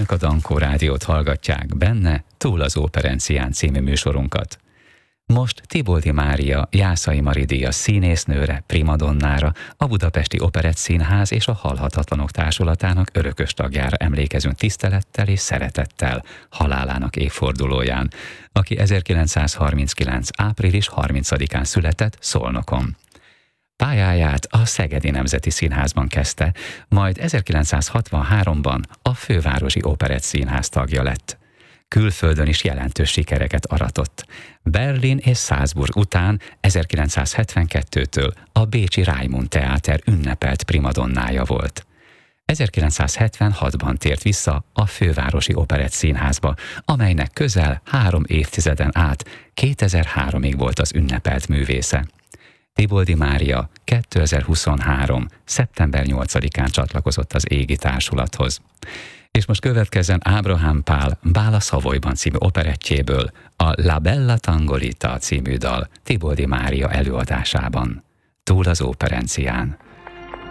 Önök a Dankó Rádiót hallgatják, benne Túl az Operencián című műsorunkat. Most Tiboldi Mária Jászai Mari díjas színésznőre, primadonnára, a Budapesti Operettszínház és a Halhatatlanok Társulatának örökös tagjára emlékezünk tisztelettel és szeretettel halálának évfordulóján, aki 1939. április 30-án született Szolnokon. Pályáját a Szegedi Nemzeti Színházban kezdte, majd 1963-ban a Fővárosi Operettszínház tagja lett. Külföldön is jelentős sikereket aratott. Berlin és Salzburg után 1972-től a bécsi Raimund Theater ünnepelt primadonnája volt. 1976-ban tért vissza a Fővárosi Operettszínházba, amelynek közel 3 évtizeden át 2003-ig volt az ünnepelt művésze. Tiboldi Mária 2023. szeptember 8-án csatlakozott az égi társulathoz. És most következzen Ábrahám Pál Bál a Savoyban című operettjéből a La Bella Tangolita című dal Tiboldi Mária előadásában. Túl az Operencián.